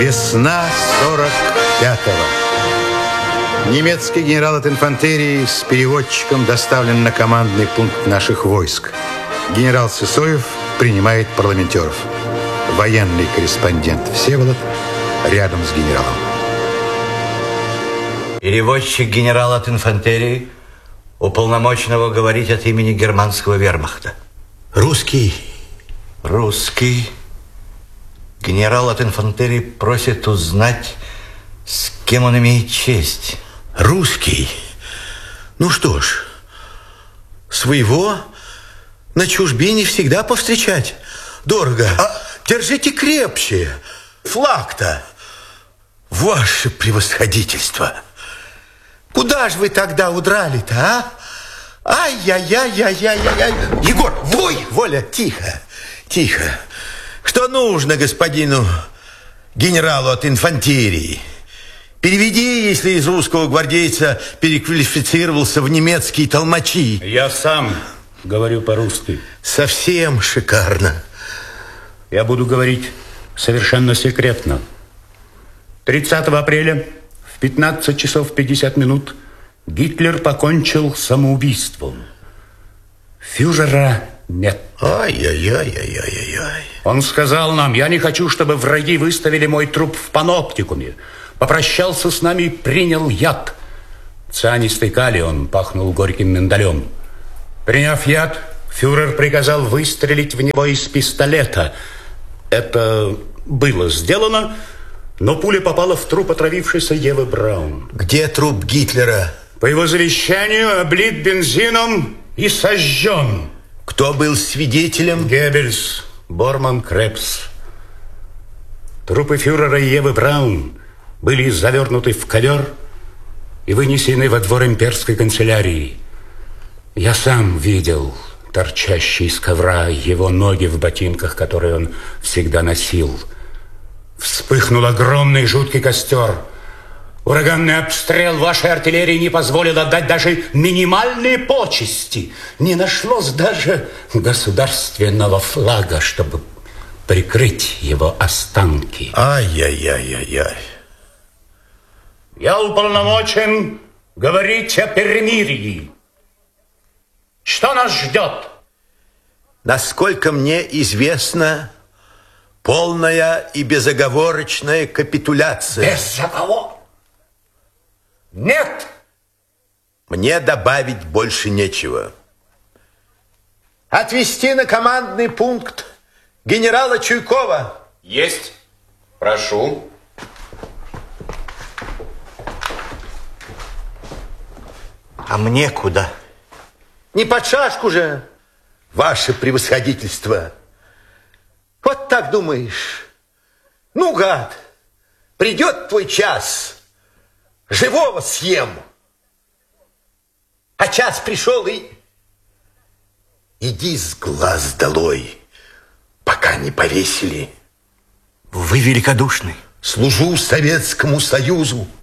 Весна 45-го. Немецкий генерал от инфантерии с переводчиком доставлен на командный пункт наших войск. Генерал Сысоев принимает парламентеров. Военный корреспондент Всеволод рядом с генералом. Переводчик генерал от инфантерии, уполномоченного говорить от имени германского вермахта. Русский. Русский. Генерал от инфантерии просит узнать, с кем он имеет честь. Русский. Ну что ж, своего на чужбине всегда повстречать дорого. Держите крепче. Флаг-то. Ваше превосходительство. Куда же вы тогда удрали-то, а? Ай-яй-яй-яй-яй-яй. Егор, Воля, тихо, тихо. Что нужно господину генералу от инфантерии? Переведи, если из русского гвардейца переквалифицировался в немецкие толмачи. Я сам говорю по-русски. Совсем шикарно. Я буду говорить совершенно секретно. 30 апреля в 15 часов 50 минут Гитлер покончил самоубийством. Фюрера нет. Ай-яй-яй-яй-яй-яй. Он сказал нам: я не хочу, чтобы враги выставили мой труп в паноптикуме. Попрощался с нами и принял яд. Цианистый калий, он пахнул горьким миндалем. Приняв яд, фюрер приказал выстрелить в него из пистолета. Это было сделано, но пуля попала в труп отравившейся Евы Браун. Где труп Гитлера? По его завещанию облит бензином и сожжен. Кто был свидетелем? Геббельс, Борман, Крепс. Трупы фюрера и Евы Браун были завернуты в ковер и вынесены во двор имперской канцелярии. Я сам видел торчащие из ковра его ноги в ботинках, которые он всегда носил. Вспыхнул огромный жуткий костер. Ураганный обстрел вашей артиллерии не позволил отдать даже минимальные почести. Не нашлось даже государственного флага, чтобы прикрыть его останки. Ай-яй-яй-яй-яй. Я уполномочен говорить о перемирии. Что нас ждет? Насколько мне известно, полная и безоговорочная капитуляция. Безоговор? Нет. Мне добавить больше нечего. Отвезти на командный пункт генерала Чуйкова. Есть. Прошу. А мне куда? Не под шашку же, ваше превосходительство. Вот так думаешь? Ну, гад, придет твой час, живого съем. А час пришел и... Иди с глаз долой, пока не повесили. Вы великодушный. Служу Советскому Союзу.